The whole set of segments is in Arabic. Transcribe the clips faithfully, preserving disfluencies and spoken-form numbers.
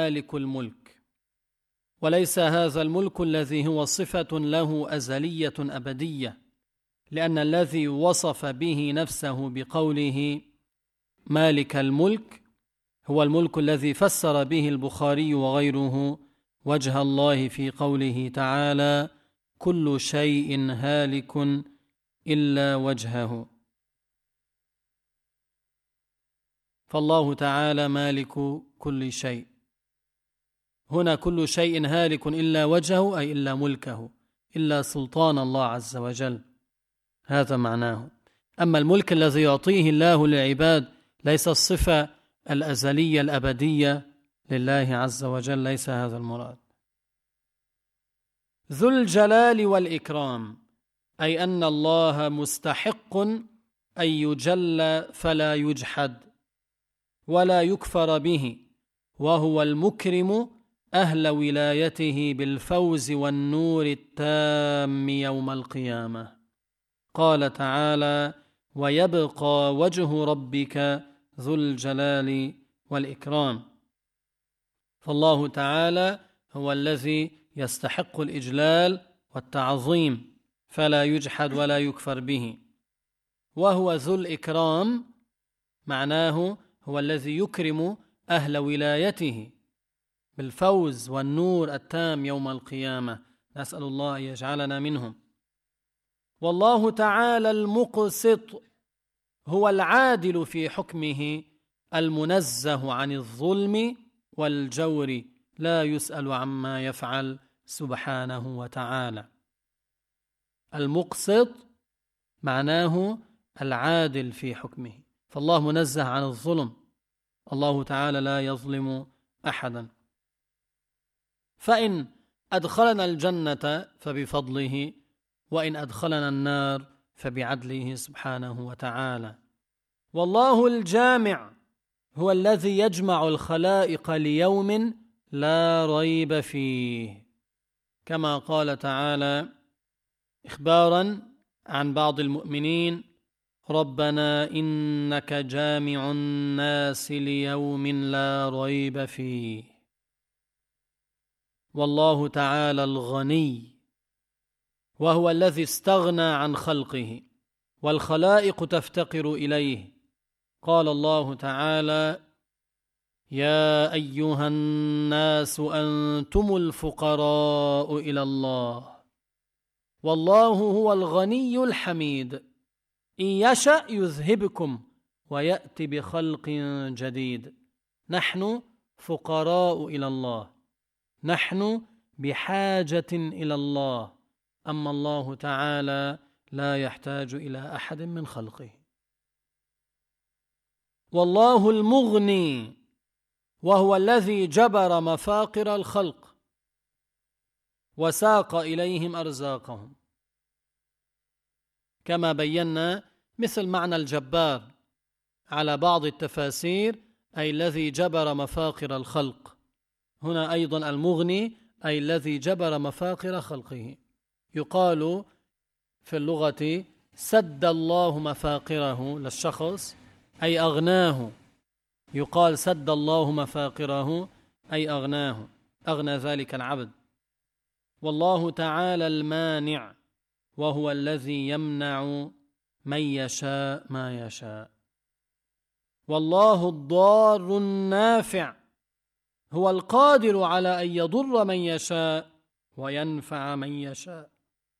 مالك الملك، وليس هذا الملك الذي هو صفة له أزلية أبدية، لأن الذي وصف به نفسه بقوله مالك الملك هو الملك الذي فسر به البخاري وغيره وجه الله في قوله تعالى كل شيء هالك إلا وجهه. فالله تعالى مالك كل شيء. هنا كل شيء هالك إلا وجهه أي إلا ملكه، إلا سلطان الله عز وجل، هذا معناه. أما الملك الذي يعطيه الله للعباد ليس الصفة الأزلية الأبدية لله عز وجل، ليس هذا المراد. ذو الجلال والإكرام أي أن الله مستحق أن يجل فلا يجحد ولا يكفر به، وهو المكرم أهل ولايته بالفوز والنور التام يوم القيامة. قال تعالى ويبقى وجه ربك ذو الجلال والإكرام. فالله تعالى هو الذي يستحق الإجلال والتعظيم فلا يجحد ولا يكفر به، وهو ذو الإكرام معناه هو الذي يكرم أهل ولايته بالفوز والنور التام يوم القيامة، نسأل الله أن يجعلنا منهم. والله تعالى المقسط هو العادل في حكمه المنزه عن الظلم والجور، لا يسأل عما يفعل سبحانه وتعالى. المقسط معناه العادل في حكمه، فالله منزه عن الظلم، الله تعالى لا يظلم أحدا. فإن أدخلنا الجنة فبفضله، وإن أدخلنا النار فبعدله سبحانه وتعالى. والله الجامع هو الذي يجمع الخلائق ليوم لا ريب فيه، كما قال تعالى إخبارا عن بعض المؤمنين ربنا إنك جامع الناس ليوم لا ريب فيه. والله تعالى الغني وهو الذي استغنى عن خلقه والخلائق تفتقر إليه. قال الله تعالى يا أيها الناس أنتم الفقراء إلى الله والله هو الغني الحميد إن يشأ يذهبكم ويأتي بخلق جديد. نحن فقراء إلى الله، نحن بحاجة إلى الله، أما الله تعالى لا يحتاج إلى أحد من خلقه. والله المغني وهو الذي جبر مفاقر الخلق وساق إليهم أرزاقهم، كما بينا مثل معنى الجبار على بعض التفاسير أي الذي جبر مفاقر الخلق. هنا أيضا المغني أي الذي جبر مفاقر خلقه. يقال في اللغة سد الله مفاقره للشخص أي أغناه، يقال سد الله مفاقره أي أغناه، أغنى ذلك العبد. والله تعالى المانع وهو الذي يمنع من يشاء ما يشاء. والله الضار النافع هو القادر على أن يضر من يشاء وينفع من يشاء،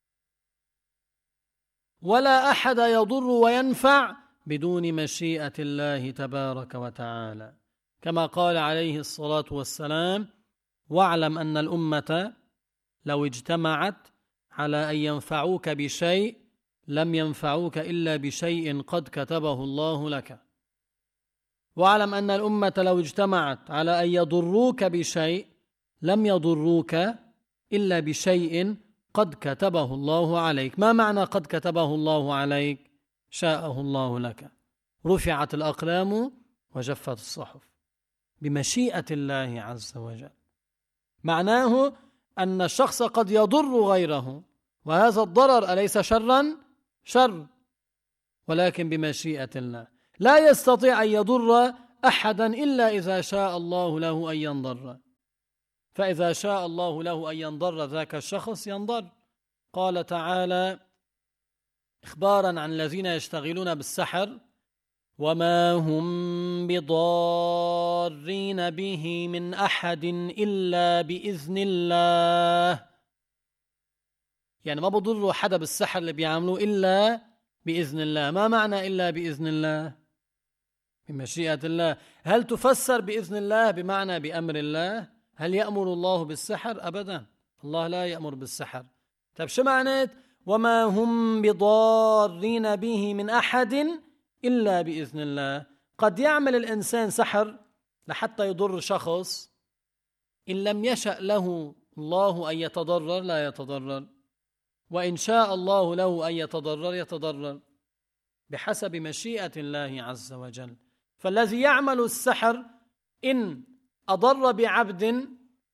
ولا أحد يضر وينفع بدون مشيئة الله تبارك وتعالى، كما قال عليه الصلاة والسلام واعلم أن الأمة لو اجتمعت على أن ينفعوك بشيء لم ينفعوك إلا بشيء قد كتبه الله لك، واعلم أن الأمة لو اجتمعت على أن يضروك بشيء لم يضروك إلا بشيء قد كتبه الله عليك. ما معنى قد كتبه الله عليك؟ شاءه الله لك، رفعت الأقلام وجفت الصحف بمشيئة الله عز وجل. معناه أن الشخص قد يضر غيره، وهذا الضرر أليس شرا؟ شر، ولكن بمشيئة الله. لا يستطيع أن يضر أحدا إلا إذا شاء الله له أن ينضر. فإذا شاء الله له أن ينضر ذاك الشخص ينضر. قال تعالى إخبارا عن الذين يشتغلون بالسحر: وما هم بضارين به من أحد إلا بإذن الله. يعني ما بضروا حدا بالسحر اللي بيعملوه إلا بإذن الله. ما معنى إلا بإذن الله؟ بمشيئة الله. هل تفسر بإذن الله بمعنى بأمر الله؟ هل يأمر الله بالسحر؟ أبدا، الله لا يأمر بالسحر. طيب شو معنى وما هم بضارين به من أحد إلا بإذن الله؟ قد يعمل الإنسان سحر لحتى يضر شخص، إن لم يشأ له الله أن يتضرر لا يتضرر، وإن شاء الله له أن يتضرر يتضرر بحسب مشيئة الله عز وجل. فالذي يعمل السحر إن أضر بعبد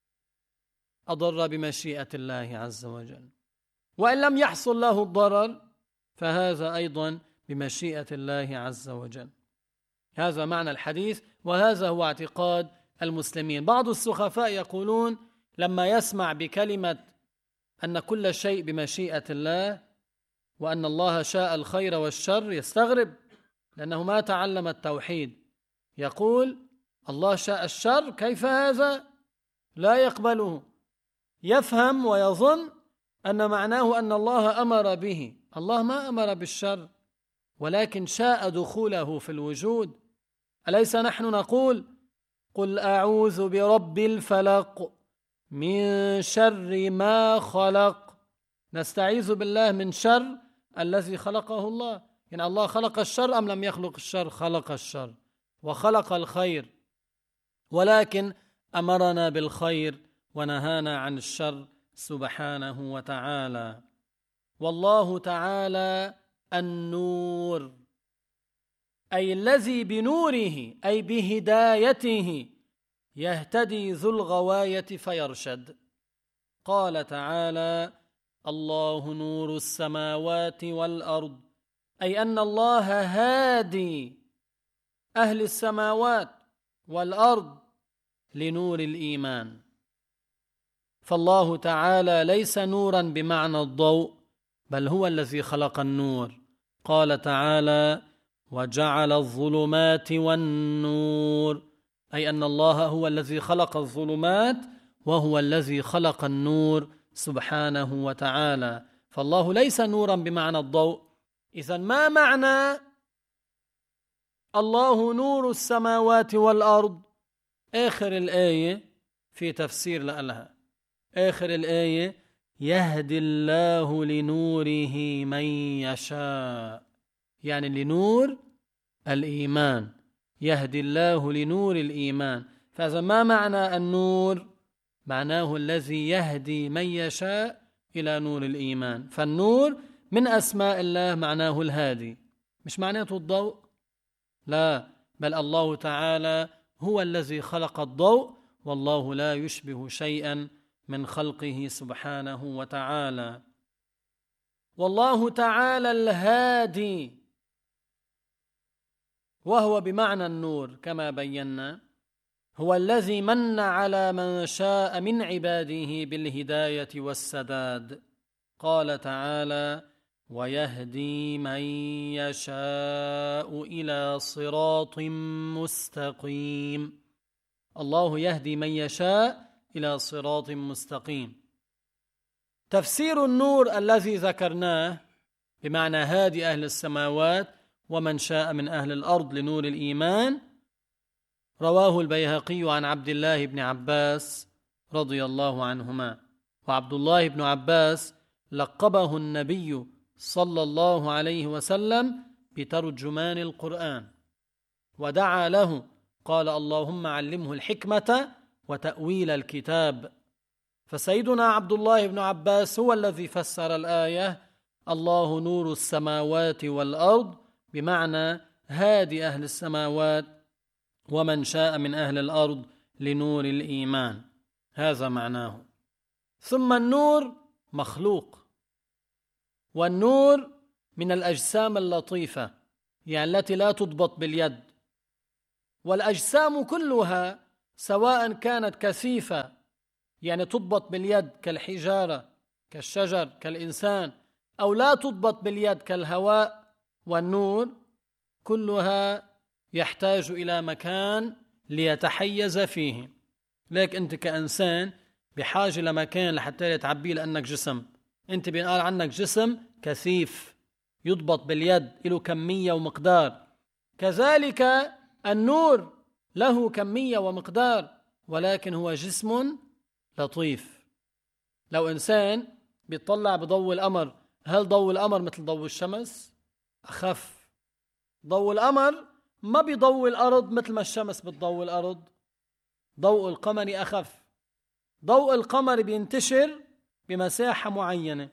أضر بمشيئة الله عز وجل، وإن لم يحصل له الضرر فهذا أيضا بمشيئة الله عز وجل. هذا معنى الحديث، وهذا هو اعتقاد المسلمين. بعض السخفاء يقولون لما يسمع بكلمة أن كل شيء بمشيئة الله وأن الله شاء الخير والشر يستغرب، لأنه ما تعلم التوحيد. يقول الله شاء الشر، كيف هذا؟ لا يقبله. يفهم ويظن أن معناه أن الله أمر به. الله ما أمر بالشر، ولكن شاء دخوله في الوجود. أليس نحن نقول قل أعوذ برب الفلق من شر ما خلق؟ نستعيذ بالله من شر الذي خلقه الله. يعني الله خلق الشر أم لم يخلق الشر؟ خلق الشر وخلق الخير، ولكن أمرنا بالخير ونهانا عن الشر سبحانه وتعالى. والله تعالى النور، أي الذي بنوره أي بهدايته يهتدي ذو الغواية فيرشد. قال تعالى الله نور السماوات والأرض، أي أن الله هادي أهل السماوات والأرض لنور الإيمان. فالله تعالى ليس نورا بمعنى الضوء، بل هو الذي خلق النور. قال تعالى وجعل الظلمات والنور، أي أن الله هو الذي خلق الظلمات وهو الذي خلق النور سبحانه وتعالى. فالله ليس نورا بمعنى الضوء. إذن ما معنى الله نور السماوات والأرض؟ آخر الآية في تفسير لها، آخر الآية يهدي الله لنوره من يشاء، يعني لنور الإيمان، يهدي الله لنور الإيمان. فإذا ما معنى النور؟ معناه الذي يهدي من يشاء إلى نور الإيمان. فالنور من أسماء الله معناه الهادي، مش معناته الضوء، لا، بل الله تعالى هو الذي خلق الضوء، والله لا يشبه شيئا من خلقه سبحانه وتعالى. والله تعالى الهادي، وهو بمعنى النور كما بينا، هو الذي من على من شاء من عباده بالهداية والسداد. قال تعالى ويهدي من يشاء إلى صراط مستقيم. الله يهدي من يشاء إلى صراط مستقيم. تفسير النور الذي ذكرناه بمعنى هادي أهل السماوات ومن شاء من أهل الأرض لنور الإيمان رواه البيهقي عن عبد الله بن عباس رضي الله عنهما. وعبد الله بن عباس لقبه النبي صلى الله عليه وسلم بترجمان القرآن، ودعا له قال اللهم علمه الحكمة وتأويل الكتاب. فسيدنا عبد الله بن عباس هو الذي فسر الآية الله نور السماوات والأرض بمعنى هادي أهل السماوات ومن شاء من أهل الأرض لنور الإيمان، هذا معناه. ثم النور مخلوق، والنور من الأجسام اللطيفة، يعني التي لا تضبط باليد. والأجسام كلها سواء كانت كثيفة يعني تضبط باليد كالحجارة كالشجر كالإنسان، أو لا تضبط باليد كالهواء والنور، كلها يحتاج إلى مكان ليتحيز فيه. ليك أنت كإنسان بحاجة لمكان لحتى تعبيه لأنك جسم. أنت بينقال عنك جسم كثيف يضبط باليد، له كمية ومقدار. كذلك النور له كمية ومقدار، ولكن هو جسم لطيف. لو إنسان بيطلع بضوء القمر، هل ضوء القمر مثل ضوء الشمس؟ أخف. ضوء القمر ما بيضوء الأرض مثل ما الشمس بتضوء الأرض. ضوء القمر أخف. ضوء القمر بينتشر بمساحة معينة.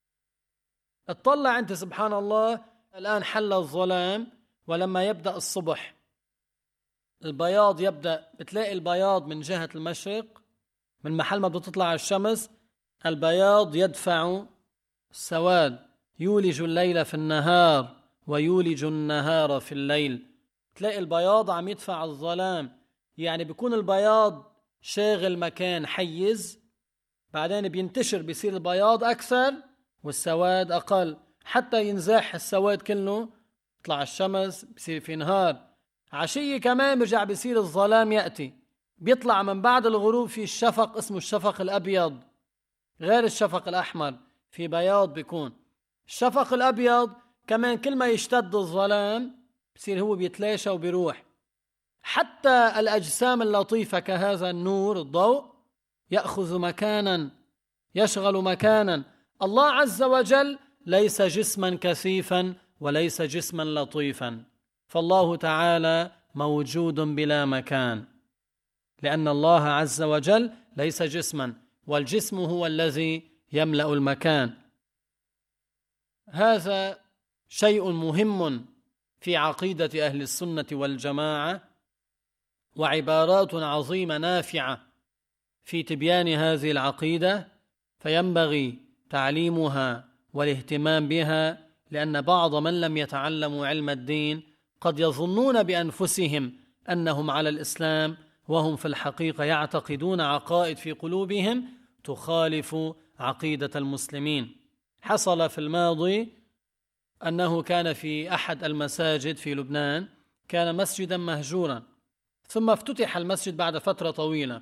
اطلع أنت سبحان الله، الآن حل الظلام، ولما يبدأ الصبح البياض يبدأ، بتلاقي البياض من جهة المشرق، من محل ما بتطلع الشمس البياض يدفع السواد، يولج الليل في النهار ويولج النهار في الليل. تلاقي البياض عم يدفع الظلام، يعني بيكون البياض شاغل مكان حيز، بعدين بينتشر بيصير البياض أكثر والسواد أقل، حتى ينزاح السواد كله، تطلع الشمس بيصير في نهار. عشية كمان برجع بيصير الظلام يأتي، بيطلع من بعد الغروب في الشفق اسمه الشفق الأبيض غير الشفق الأحمر، في بياض بيكون. الشفق الأبيض كمان كل ما يشتد الظلام بصير هو بيتلاشى وبيروح، حتى الأجسام اللطيفة كهذا النور الضوء يأخذ مكانا، يشغل مكانا. الله عز وجل ليس جسما كثيفا وليس جسما لطيفا، فالله تعالى موجود بلا مكان، لأن الله عز وجل ليس جسما، والجسم هو الذي يملأ المكان. هذا شيء مهم في عقيدة أهل السنة والجماعة، وعبارات عظيمة نافعة في تبيان هذه العقيدة، فينبغي تعليمها والاهتمام بها، لأن بعض من لم يتعلموا علم الدين قد يظنون بأنفسهم أنهم على الإسلام، وهم في الحقيقة يعتقدون عقائد في قلوبهم تخالف عقيدة المسلمين. حصل في الماضي أنه كان في أحد المساجد في لبنان، كان مسجدا مهجورا، ثم افتتح المسجد بعد فترة طويلة،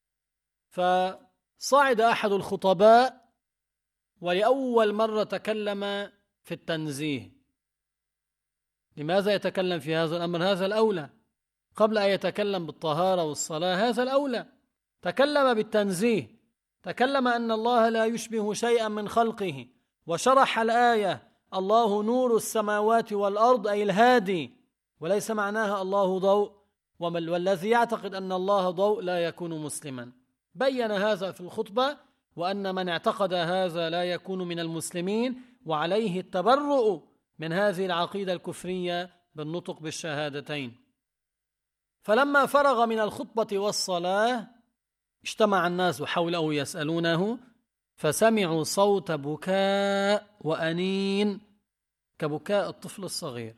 فصعد أحد الخطباء ولأول مرة تكلم في التنزيه. لماذا يتكلم في هذا الأمر؟ هذا الأولى، قبل أن يتكلم بالطهارة والصلاة هذا الأولى. تكلم بالتنزيه، تكلم أن الله لا يشبه شيئا من خلقه، وشرح الآية الله نور السماوات والأرض أي الهادي، وليس معناها الله ضوء، والذي يعتقد أن الله ضوء لا يكون مسلما. بين هذا في الخطبة، وأن من اعتقد هذا لا يكون من المسلمين، وعليه التبرؤ من هذه العقيدة الكفرية بالنطق بالشهادتين. فلما فرغ من الخطبة والصلاة اجتمع الناس حوله يسألونه، فسمعوا صوت بكاء وأنين كبكاء الطفل الصغير،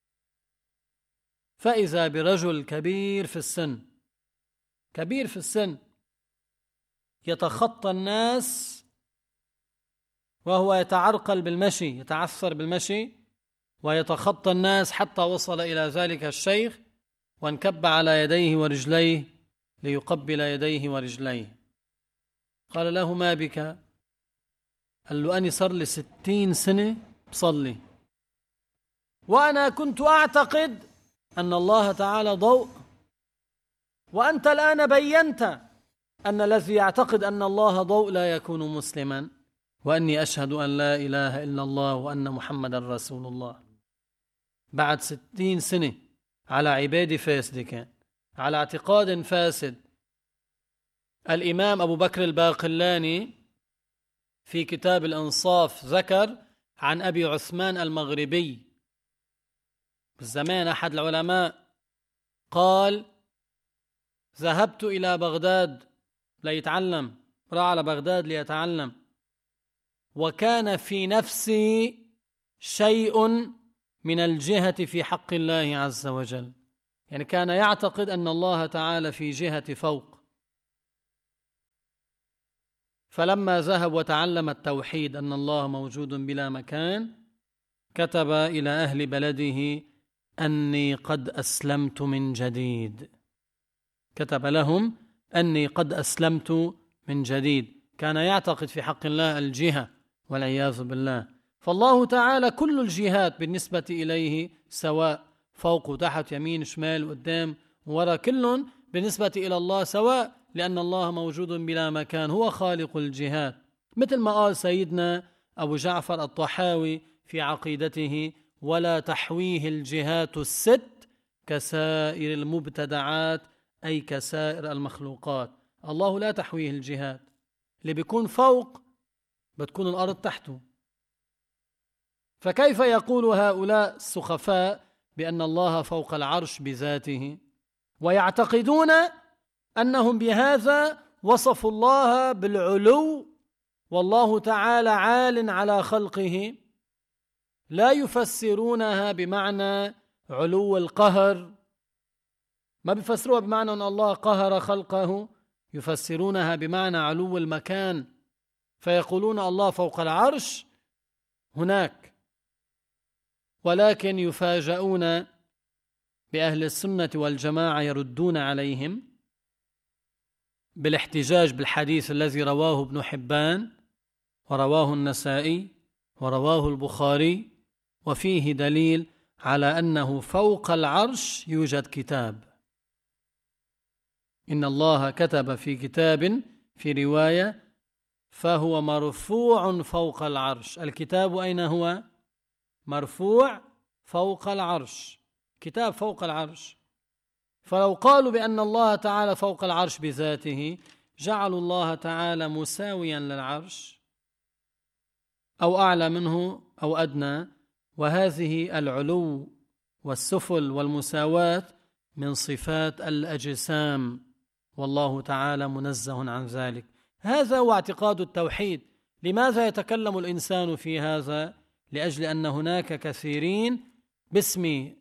فإذا برجل كبير في السن، كبير في السن يتخطى الناس وهو يتعرقل بالمشي، يتعثر بالمشي ويتخطى الناس، حتى وصل إلى ذلك الشيخ وانكب على يديه ورجليه ليقبل يديه ورجليه. قال له ما بك؟ قال له أني صار لي ستين سنة بصلي، وأنا كنت أعتقد أن الله تعالى ضوء، وأنت الآن بينت أن الذي يعتقد أن الله ضوء لا يكون مسلما، وأني أشهد أن لا إله إلا الله وأن محمد رسول الله. بعد ستين سنة على عبادة فاسدة، كان على اعتقاد فاسد. الإمام أبو بكر الباقلاني في كتاب الإنصاف ذكر عن أبي عثمان المغربي بالزمان، أحد العلماء، قال ذهبت إلى بغداد ليتعلم، راح على بغداد ليتعلم، وكان في نفسي شيء من الجهة في حق الله عز وجل، يعني كان يعتقد أن الله تعالى في جهة فوق. فلما ذهب وتعلم التوحيد أن الله موجود بلا مكان كتب إلى أهل بلده أني قد أسلمت من جديد. كتب لهم أني قد أسلمت من جديد. كان يعتقد في حق الله الجهة والعياذ بالله. فالله تعالى كل الجهات بالنسبة إليه سواء، فوق وتحت يمين شمال قدام وراء، كل بالنسبة إلى الله سواء، لأن الله موجود بلا مكان، هو خالق الجهات. مثل ما قال سيدنا أبو جعفر الطحاوي في عقيدته: ولا تحويه الجهات الست كسائر المبتدعات، أي كسائر المخلوقات. الله لا تحويه الجهات، اللي بيكون فوق بتكون الأرض تحته. فكيف يقول هؤلاء السخفاء بأن الله فوق العرش بذاته، ويعتقدون أنهم بهذا وصفوا الله بالعلو، والله تعالى عال على خلقه؟ لا يفسرونها بمعنى علو القهر، ما بيفسروها بمعنى أن الله قهر خلقه، يفسرونها بمعنى علو المكان، فيقولون الله فوق العرش هناك. ولكن يفاجؤون بأهل السنة والجماعة يردون عليهم بالاحتجاج بالحديث الذي رواه ابن حبان ورواه النسائي ورواه البخاري، وفيه دليل على أنه فوق العرش يوجد كتاب. إن الله كتب في كتاب، في رواية: فهو مرفوع فوق العرش. الكتاب أين هو؟ مرفوع فوق العرش، كتاب فوق العرش. فلو قالوا بأن الله تعالى فوق العرش بذاته جعلوا الله تعالى مساويا للعرش أو أعلى منه أو أدنى، وهذه العلو والسفل والمساواة من صفات الأجسام، والله تعالى منزه عن ذلك. هذا هو اعتقاد التوحيد. لماذا يتكلم الإنسان في هذا؟ لأجل أن هناك كثيرين باسم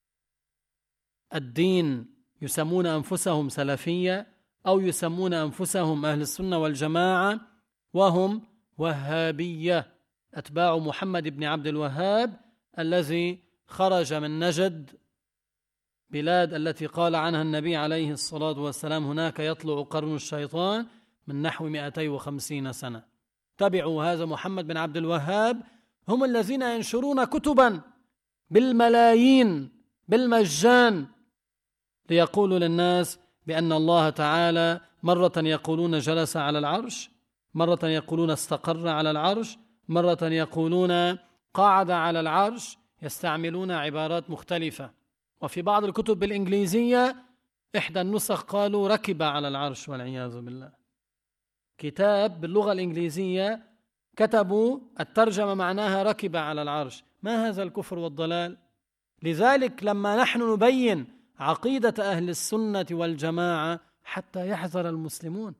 الدين يسمون أنفسهم سلفية أو يسمون أنفسهم أهل السنة والجماعة، وهم وهابية، أتباع محمد بن عبد الوهاب الذي خرج من نجد، بلاد التي قال عنها النبي عليه الصلاة والسلام: هناك يطلع قرن الشيطان من نحو مئتين وخمسين سنة. تبعوا هذا محمد بن عبد الوهاب، هم الذين ينشرون كتبا بالملايين بالمجان ليقولوا للناس بأن الله تعالى مرة يقولون جلس على العرش، مرة يقولون استقر على العرش، مرة يقولون قاعد على العرش، يستعملون عبارات مختلفة. وفي بعض الكتب بالإنجليزية إحدى النسخ قالوا ركب على العرش والعياذ بالله. كتاب باللغة الإنجليزية كتبوا الترجمة معناها ركب على العرش. ما هذا الكفر والضلال؟ لذلك لما نحن نبين عقيدة أهل السنة والجماعة حتى يحذر المسلمون،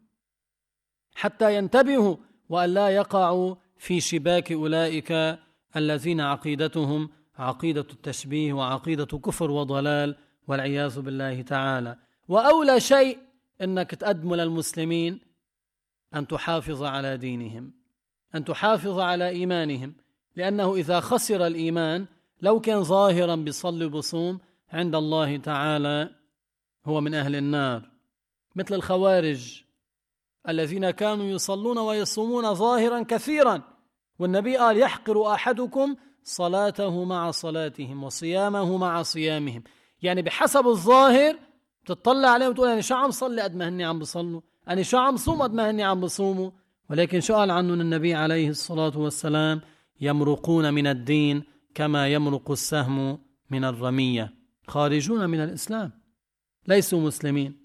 حتى ينتبهوا وأن لا يقعوا في شباك أولئك الذين عقيدتهم عقيدة التشبيه وعقيدة كفر وضلال والعياذ بالله تعالى. وأولى شيء أنك تقدم للمسلمين أن تحافظ على دينهم، أن تحافظ على إيمانهم، لأنه إذا خسر الإيمان لو كان ظاهرا بيصلي وبصوم عند الله تعالى هو من أهل النار، مثل الخوارج الذين كانوا يصلون ويصومون ظاهرا كثيرا، والنبي قال: يحقر أحدكم صلاته مع صلاتهم وصيامه مع صيامهم. يعني بحسب الظاهر تطلع عليهم وتقول: أنا شو عم صلي قد ما هني عم بصلوا، أنا شو عم صوم قد ما هني عم بصوموا. ولكن شو قال عنهم النبي عليه الصلاة والسلام؟ يمرقون من الدين كما يمرق السهم من الرمية، خارجون من الإسلام، ليسوا مسلمين،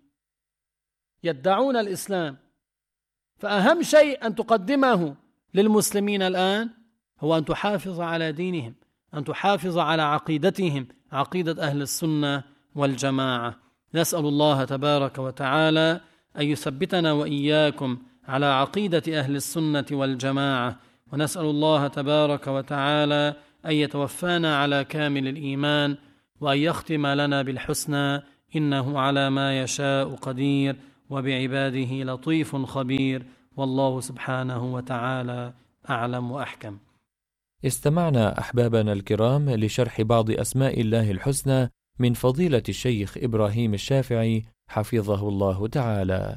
يدعون الإسلام. فأهم شيء أن تقدمه للمسلمين الآن هو أن تحافظ على دينهم، أن تحافظ على عقيدتهم، عقيدة أهل السنة والجماعة. نسأل الله تبارك وتعالى أن يثبتنا وإياكم على عقيدة أهل السنة والجماعة، ونسأل الله تبارك وتعالى أن يتوفانا على كامل الإيمان، وأن يختم لنا بالحسنى، إنه على ما يشاء قدير، وبعباده لطيف خبير. والله سبحانه وتعالى أعلم وأحكم. استمعنا أحبابنا الكرام لشرح بعض أسماء الله الحسنى من فضيلة الشيخ إبراهيم الشافعي حفظه الله تعالى.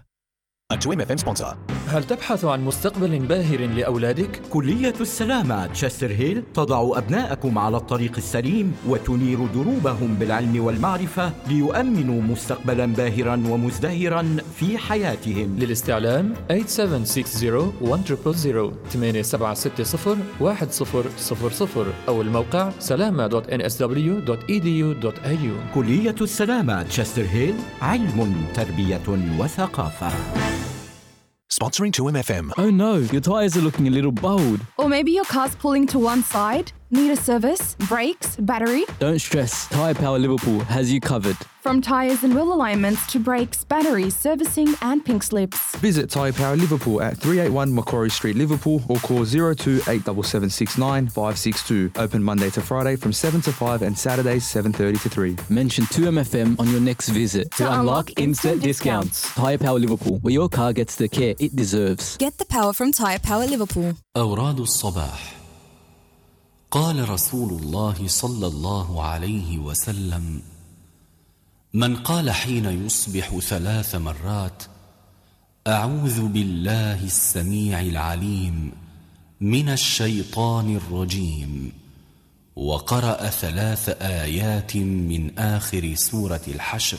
هل تبحث عن مستقبل باهر لأولادك؟ كلية السلامة تشستر هيل تضع أبناءكم على الطريق السليم وتنير دروبهم بالعلم والمعرفة ليؤمنوا مستقبلا باهرا ومزدهرا في حياتهم. للاستعلام ثمانية سبعة ستة صفر واحد صفر صفر ثمانية سبعة ستة صفر واحد صفر صفر صفر أو الموقع سلامة دوت إن إس دبليو دوت إي دي يو دوت إيه يو. كلية السلامة تشستر هيل، علم، تربية وثقافة. Sponsoring two M F M. Oh no, your tyres are looking a little bald. Or maybe your car's pulling to one side. Need a service, brakes, battery? Don't stress, Tyre Power Liverpool has you covered. From tyres and wheel alignments to brakes, batteries, servicing and pink slips. Visit Tyre Power Liverpool at three eighty-one Macquarie Street, Liverpool, or call zero two eight seven seven six nine five six two. Open Monday to Friday from seven to five and Saturdays seven thirty to three. Mention two M F M on your next visit to, to unlock, unlock instant, instant discounts. discounts. Tyre Power Liverpool, where your car gets the care it deserves. Get the power from Tyre Power Liverpool. أوراد الصباح. قال رسول الله صلى الله عليه وسلم: من قال حين يصبح ثلاث مرات أعوذ بالله السميع العليم من الشيطان الرجيم، وقرأ ثلاث آيات من آخر سورة الحشر،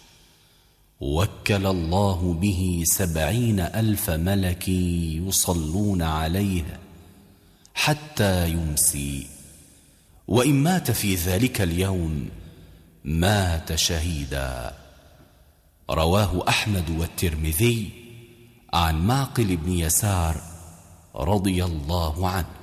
وكل الله به سبعين ألف ملك يصلون عليه حتى يمسي، وإن مات في ذلك اليوم مات شهيدا. رواه أحمد والترمذي عن معقل بن يسار رضي الله عنه.